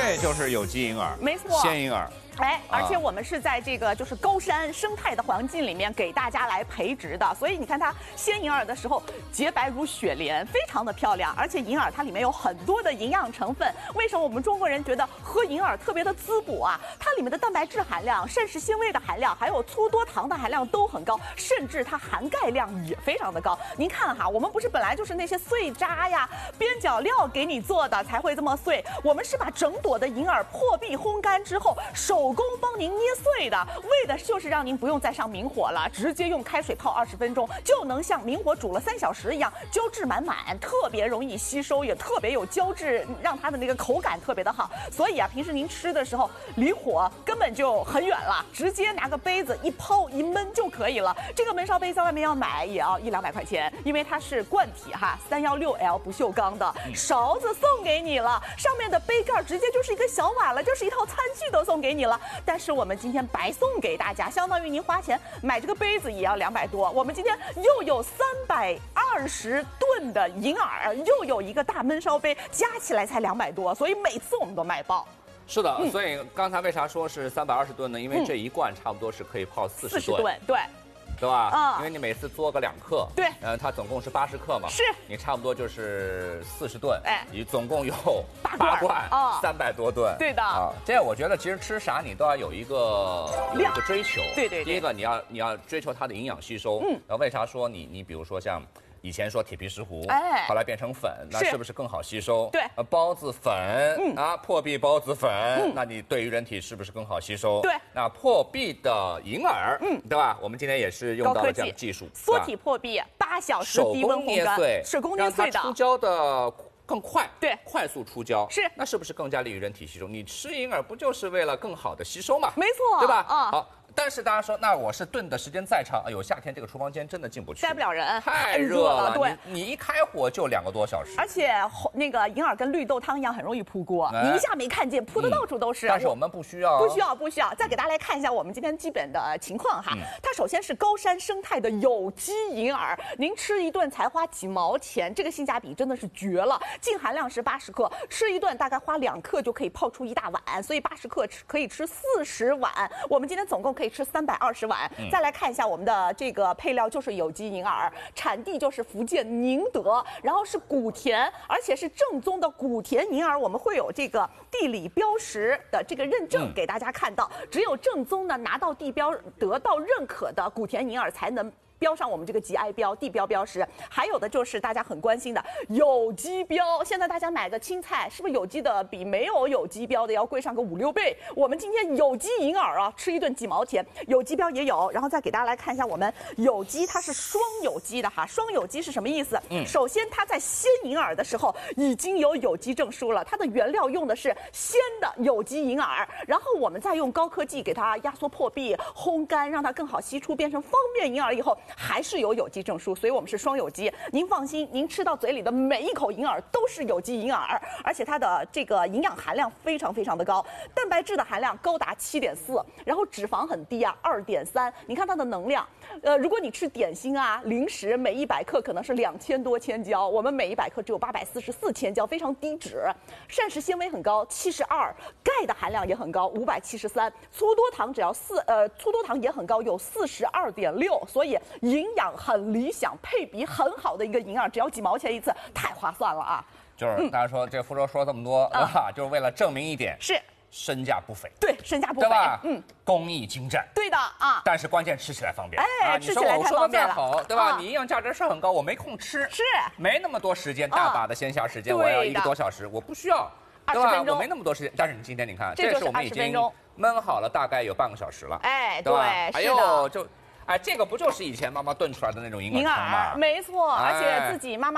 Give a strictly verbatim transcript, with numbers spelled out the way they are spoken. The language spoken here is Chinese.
这就是有机银耳， 没错， 鲜银耳。 哎，而且我们是在这个就是高山生态的环境里面给大家来培植的，所以你看它鲜银耳的时候洁白如雪莲，非常的漂亮。而且银耳它里面有很多的营养成分，为什么我们中国人觉得喝银耳特别的滋补啊？它里面的蛋白质含量、膳食纤维的含量，还有粗多糖的含量都很高，甚至它含钙量也非常的高。您看哈，我们不是本来就是那些碎渣呀、边角料给你做的才会这么碎，我们是把整朵的银耳破壁烘干之后手。 手工帮您捏碎的，为的就是让您不用再上明火了，直接用开水泡二十分钟，就能像明火煮了三小时一样，胶质满满，特别容易吸收，也特别有胶质，让它的那个口感特别的好。所以啊，平时您吃的时候离火根本就很远了，直接拿个杯子一泡一焖就可以了。这个焖烧杯在外面要买也要一两百块钱，因为它是罐体哈，三幺六 L 不锈钢的，勺子送给你了，上面的杯盖直接就是一个小碗了，就是一套餐具都送给你了。 但是我们今天白送给大家，相当于您花钱买这个杯子也要两百多。我们今天又有三百二十吨的银耳，又有一个大焖烧杯，加起来才两百多，所以每次我们都卖爆。 是的，嗯、所以刚才为啥说是三百二十吨呢？因为这一罐差不多是可以泡四十吨， 对。 对吧？ 啊、嗯， 因为你每次嘬个两克， 对， 呃，它总共是八十克嘛， 是， 你差不多就是四十吨， 哎， 你总共有八罐啊，三百多吨， 对的啊。这样我觉得其实吃啥你都要有一个有一个追求， 对对。 第一个你要你要追求它的营养吸收，嗯，然后为啥说你你比如说像。 以前说铁皮石斛，哎，后来变成粉，那是不是更好吸收？ 对， 呃，孢子粉，嗯啊，破壁孢子粉，嗯，那你对于人体是不是更好吸收？ 对， 那破壁的银耳，嗯，对吧？我们今天也是用到了这样技术， 缩体破壁，八小时低温烘干，手工捏碎的， 出胶的更快， 对， 快速出胶， 是， 那是不是更加利于人体吸收？你吃银耳不就是为了更好的吸收嘛？ 没错， 对吧？ 啊， 好。 但是大家说，那我是炖的时间再长，哎呦，夏天这个厨房间真的进不去， 待不了人， 太热了。 对， 你你一开火就两个多小时。 而且那个银耳跟绿豆汤一样，很容易扑锅，哎、你一下没看见，扑的到处都是。 嗯、但是我们不需要， 不需要，不需要。再给大家来看一下我们今天基本的情况哈。嗯、它首先是高山生态的有机银耳，您吃一顿才花几毛钱，这个性价比真的是绝了。净含量是八十克，吃一顿大概花两克就可以泡出一大碗，所以八十克吃可以吃四十碗。我们今天总共可以吃三百二十。 碗，再来看一下我们的这个配料，就是有机银耳，产地就是福建宁德，然后是古田，而且是正宗的古田银耳，我们会有这个地理标识的这个认证给大家看到，只有正宗的拿到地标得到认可的古田银耳才能。 标上我们这个 G I 标、地标标识，还有的就是大家很关心的有机标。现在大家买个青菜，是不是有机的比没有有机标的要贵上个五六倍？我们今天有机银耳啊，吃一顿几毛钱，有机标也有。然后再给大家来看一下，我们有机它是双有机的哈，双有机是什么意思？嗯，首先它在鲜银耳的时候已经有有机证书了，它的原料用的是鲜的有机银耳，然后我们再用高科技给它压缩破壁、烘干，让它更好析出，变成方便银耳以后。 还是有有机证书，所以我们是双有机。您放心，您吃到嘴里的每一口银耳都是有机银耳，而且它的这个营养含量非常非常的高，蛋白质的含量高达七点四，然后脂肪很低啊，二点三。你看它的能量，呃，如果你吃点心啊、零食，每一百克可能是两千多千焦，我们每一百克只有八百四十四千焦，非常低脂。膳食纤维很高，七十二，钙的含量也很高，五百七十三，粗多糖只要四，呃，粗多糖也很高，有四十二点六，所以。 营养很理想，配比很好的一个银耳，只要几毛钱一次，太划算了啊！ 就是大家说、嗯、这福州说这么多，对吧？就是为了证明一点， 是身价不菲， 对，身价不菲， 对吧？ 嗯， 工艺精湛， 对的啊。 但是关键吃起来方便， 哎， 啊、 吃起来太方便了， 好，对吧？啊、你营养价值是很高，我没空吃， 是没那么多时间，大把的闲暇时间， 啊、 我要一个多小时，我不需要。 二十分钟， 我没那么多时间，但是你今天你看， 这是我们已经焖好了，大概有半个小时了。 哎， 对， 哎呦，就，哎，这个不就是以前妈妈炖出来的那种银耳汤吗？ 没错，而且自己妈妈。